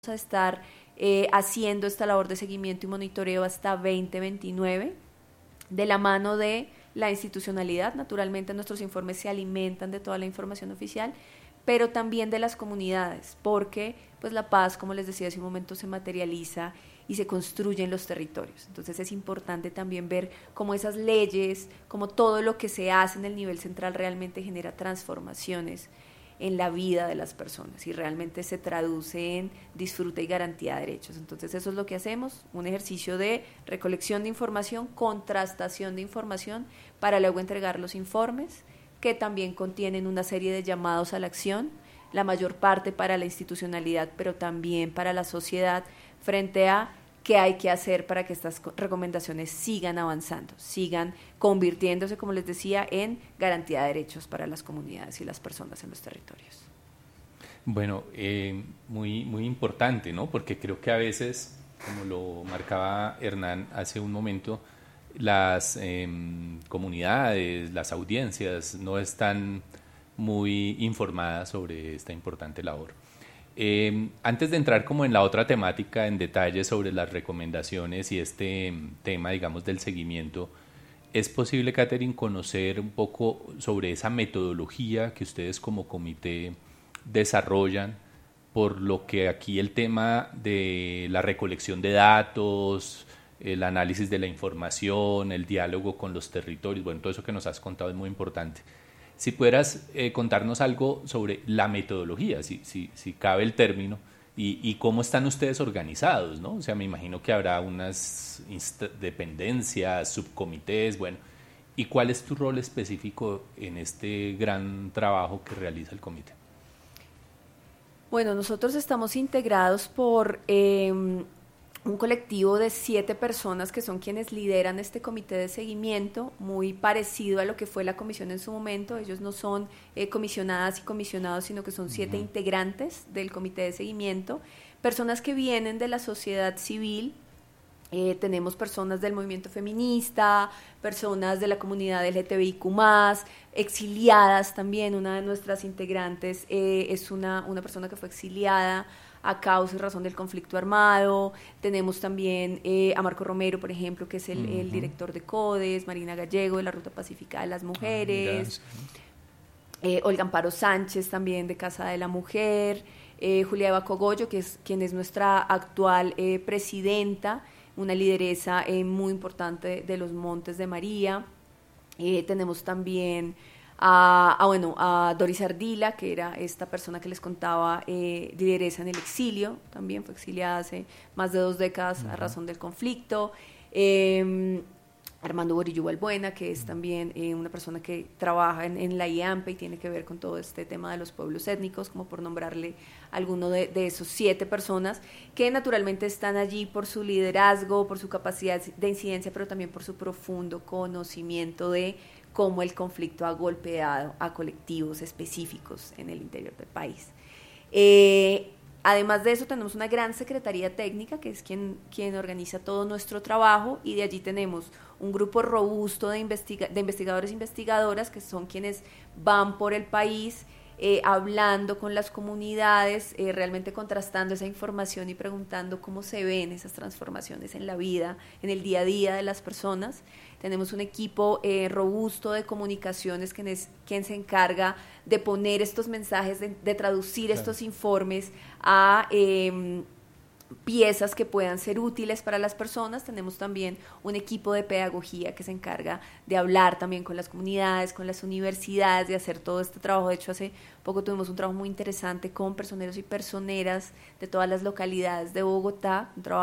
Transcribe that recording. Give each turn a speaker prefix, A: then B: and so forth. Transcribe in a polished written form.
A: a estar haciendo esta labor de seguimiento y monitoreo hasta 2029, de la mano de la institucionalidad. Naturalmente nuestros informes se alimentan de toda la información oficial, pero también de las comunidades, porque pues la paz, como les decía hace un momento, se materializa y se construye en los territorios. Entonces es importante también ver cómo esas leyes, cómo todo lo que se hace en el nivel central realmente genera transformaciones en la vida de las personas y realmente se traduce en disfrute y garantía de derechos. Entonces eso es lo que hacemos, un ejercicio de recolección de información, contrastación de información, para luego entregar los informes que también contienen una serie de llamados a la acción, la mayor parte para la institucionalidad, pero también para la sociedad, frente a qué hay que hacer para que estas recomendaciones sigan avanzando, sigan convirtiéndose, como les decía, en garantía de derechos para las comunidades y las personas en los territorios.
B: Bueno, muy importante, ¿no? Porque creo que a veces, como lo marcaba Hernán hace un momento, las comunidades, las audiencias no están muy informadas sobre esta importante labor. Antes de entrar como en la otra temática, en detalle sobre las recomendaciones y este tema, digamos, del seguimiento, ¿es posible, Catherine, conocer un poco sobre esa metodología que ustedes como comité desarrollan, por lo que aquí el tema de la recolección de datos, el análisis de la información, el diálogo con los territorios, bueno, todo eso que nos has contado es muy importante? Si pudieras contarnos algo sobre la metodología, si cabe el término, y cómo están ustedes organizados, ¿no? O sea, me imagino que habrá unas dependencias, subcomités, bueno, ¿y cuál es tu rol específico en este gran trabajo que realiza el comité?
A: Bueno, nosotros estamos integrados por un colectivo de 7 personas que son quienes lideran este comité de seguimiento, muy parecido a lo que fue la comisión en su momento. Ellos no son comisionadas y comisionados, sino que son 7 integrantes del comité de seguimiento, personas que vienen de la sociedad civil. Tenemos personas del movimiento feminista, personas de la comunidad LGTBIQ+, exiliadas también. Una de nuestras integrantes es una persona que fue exiliada a causa y razón del conflicto armado. Tenemos también a Marco Romero, por ejemplo, que es el director de CODES, Marina Gallego, de la Ruta Pacífica de las Mujeres, Olga Amparo Sánchez, también de Casa de la Mujer, Julia Eva Cogollo, quien es nuestra actual presidenta, una lideresa muy importante de los Montes de María. Tenemos también a Doris Ardila, que era esta persona que les contaba, lideresa en el exilio, también fue exiliada hace más de 2 décadas a razón del conflicto. Armando Borillo Balbuena, que es también una persona que trabaja en la IAMPE y tiene que ver con todo este tema de los pueblos étnicos, como por nombrarle alguno de esos 7 personas, que naturalmente están allí por su liderazgo, por su capacidad de incidencia, pero también por su profundo conocimiento de cómo el conflicto ha golpeado a colectivos específicos en el interior del país. Además de eso, tenemos una gran secretaría técnica, que es quien organiza todo nuestro trabajo, y de allí tenemos un grupo robusto de investigadores e investigadoras, que son quienes van por el país hablando con las comunidades, realmente contrastando esa información y preguntando cómo se ven esas transformaciones en la vida, en el día a día de las personas. Tenemos un equipo robusto de comunicaciones quien se encarga de poner estos mensajes, de traducir estos informes a piezas que puedan ser útiles para las personas. Tenemos también un equipo de pedagogía que se encarga de hablar también con las comunidades, con las universidades, de hacer todo este trabajo. De hecho, hace poco tuvimos un trabajo muy interesante con personeros y personeras de todas las localidades de Bogotá, un trabajo